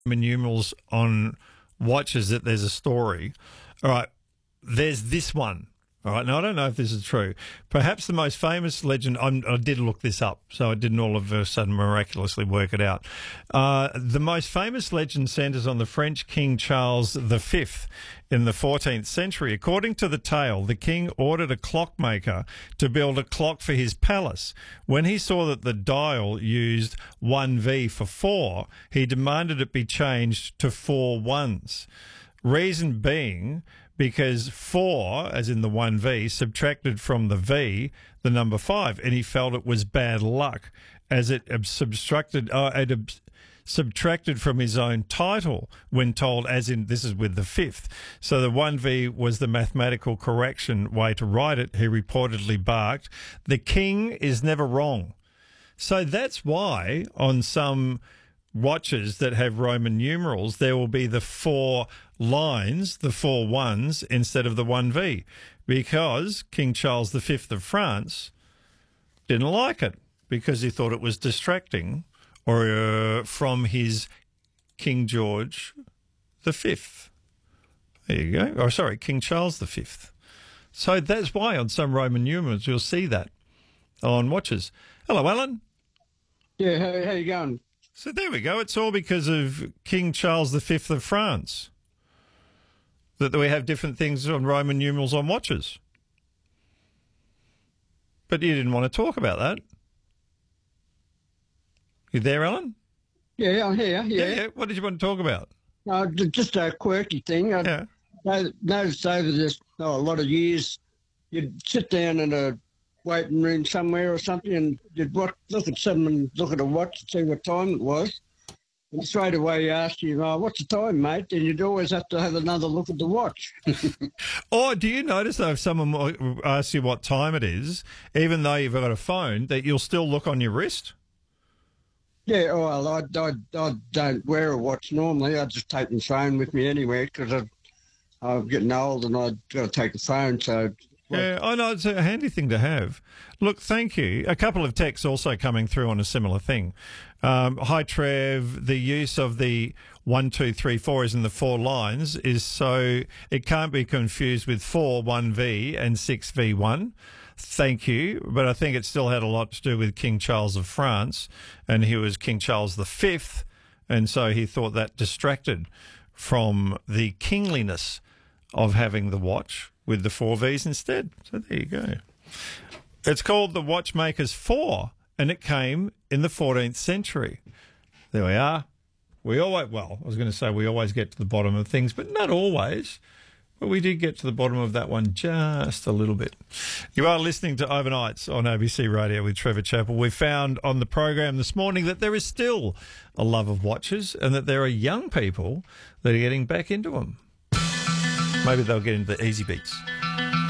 numerals on watches that there's a story. All right, there's this one. All right, now I don't know if this is true. Perhaps the most famous legend, I did look this up, so I didn't all of a sudden miraculously work it out. The most famous legend centres on the French King Charles V in the 14th century. According to the tale, the king ordered a clockmaker to build a clock for his palace. When he saw that the dial used 1V for 4, he demanded it be changed to 4 ones. Reason being, because 4, as in the 1V, subtracted from the V, the number 5, and he felt it was bad luck, as it subtracted from his own title when told, as in, this is with the 5th. So the 1V was the mathematical correction way to write it. He reportedly barked, "The king is never wrong." So that's why on some watches that have Roman numerals, there will be the 4 lines, the 4 ones, instead of the 1V, because King Charles V of France didn't like it because he thought it was distracting or from his King George V. There you go. Oh, sorry, King Charles V. So that's why on some Roman numerals you'll see that on watches. Hello, Alan. Yeah, how you going? So there we go. It's all because of King Charles V of France that we have different things on Roman numerals on watches. But you didn't want to talk about that. You there, Alan? Yeah, I'm here. Yeah. What did you want to talk about? Just a quirky thing. I noticed over this a lot of years, you'd sit down in a waiting room somewhere or something and you'd look at someone, look at a watch to see what time it was. And straight away you ask you, what's the time, mate? And you'd always have to have another look at the watch. Or do you notice, though, if someone asks you what time it is, even though you've got a phone, that you'll still look on your wrist? Yeah, well, I don't wear a watch normally. I just take my phone with me anyway because I'm getting old and I've got to take the phone, so... Yeah, I know, it's a handy thing to have. Look, thank you. A couple of texts also coming through on a similar thing. Hi, Trev. The use of the 1, 2, 3, 4 is in the 4 lines is so it can't be confused with 4, 1V and 6V1. Thank you. But I think it still had a lot to do with King Charles of France, and he was King Charles V, and so he thought that distracted from the kingliness of having the watch with the 4 Vs instead. So there you go. It's called the Watchmaker's 4, and it came in the 14th century. There we are. We always get to the bottom of things, but not always. But we did get to the bottom of that one just a little bit. You are listening to Overnights on ABC Radio with Trevor Chappell. We found on the program this morning that there is still a love of watches and that there are young people that are getting back into them. Maybe they'll get into the easy beats.